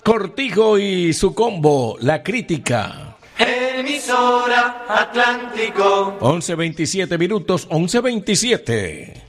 Cortijo y su combo, La Crítica. Emisora Atlántico. 11:27 minutos, 11:27.